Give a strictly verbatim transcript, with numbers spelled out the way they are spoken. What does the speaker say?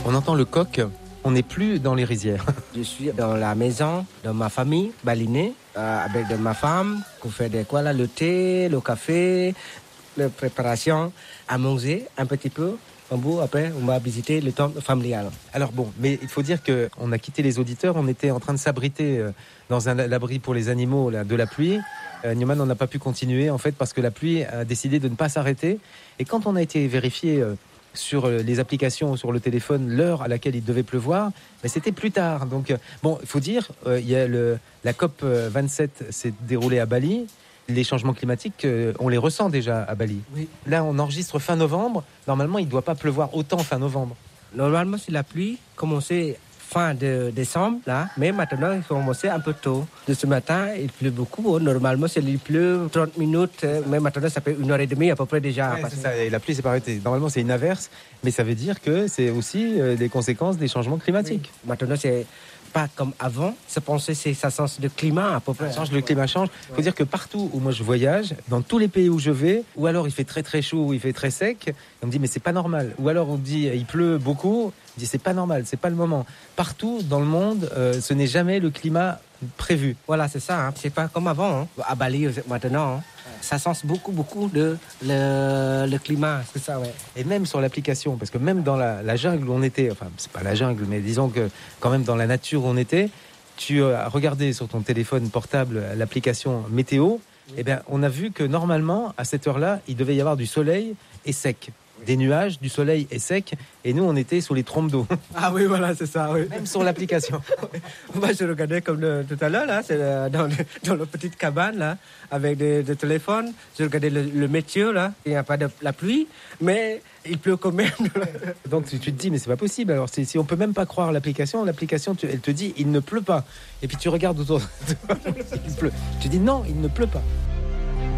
On entend le coq, on n'est plus dans les rizières. Je suis dans la maison de ma famille, balinée, euh, avec de ma femme, qu'on fait des quoi là, le thé, le café, la préparation, à manger un petit peu. En bout, après, on va visiter le temple familial. Alors bon, mais il faut dire qu'on a quitté les auditeurs, on était en train de s'abriter dans un abri pour les animaux là, de la pluie. Euh, Newman, on n'a pas pu continuer en fait parce que la pluie a décidé de ne pas s'arrêter. Et quand on a été vérifié euh, sur les applications, sur le téléphone, l'heure à laquelle il devait pleuvoir, mais c'était plus tard. Donc euh, bon, il faut dire, euh, il y a le, la COP vingt-sept s'est déroulée à Bali. Les changements climatiques, euh, on les ressent déjà à Bali. Oui. Là, on enregistre fin novembre. Normalement, il ne doit pas pleuvoir autant fin novembre. Normalement, c'est la pluie commençait fin de décembre, là, mais maintenant, il commençait un peu tôt. De ce matin, il pleut beaucoup. Normalement, c'est, il pleut trente minutes, mais maintenant, ça fait une heure et demie à peu près déjà. Ouais, c'est ça, et la pluie s'est pas arrêtée. Normalement, c'est une averse, mais ça veut dire que c'est aussi euh, des conséquences des changements climatiques. Oui. Maintenant, c'est pas comme avant. Se penser, c'est ça change de climat à peu près. Ça change, le climat change. Il faut dire que partout où moi je voyage, dans tous les pays où je vais, ou alors il fait très très chaud, ou il fait très sec, on me dit mais c'est pas normal. Ou alors on me dit il pleut beaucoup, on dit c'est pas normal, c'est pas le moment. Partout dans le monde, euh, ce n'est jamais le climat prévu. Voilà, c'est ça. Hein. C'est pas comme avant. Hein. À Bali maintenant, hein. Ça change beaucoup beaucoup de le, le climat. C'est ça, ouais. Et même sur l'application, parce que même dans la, la jungle où on était, enfin c'est pas la jungle, mais disons que quand même dans la nature où on était, tu as regardé sur ton téléphone portable l'application météo, oui. Et bien on a vu que normalement à cette heure-là, il devait y avoir du soleil et sec. Des nuages, du soleil et sec, et nous on était sous les trompes d'eau. Ah oui, voilà, c'est ça, oui. Même sur l'application. Moi je regardais comme le, tout à l'heure, là, c'est dans, le, dans la petite cabane, là, avec des, des téléphones. Je regardais le, le météo, là, il n'y a pas de la pluie, mais il pleut quand même. Donc tu, tu te dis, mais c'est pas possible. Alors si, si on peut même pas croire l'application, l'application, tu, elle te dit, il ne pleut pas. Et puis tu regardes autour de toi, il pleut. Tu dis, non, il ne pleut pas.